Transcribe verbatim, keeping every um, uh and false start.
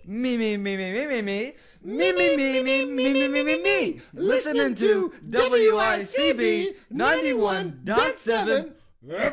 me, me, me, me, me, me, me, me, me, me, me, me, me, me, me, me, listening to W I C B ninety-one point seven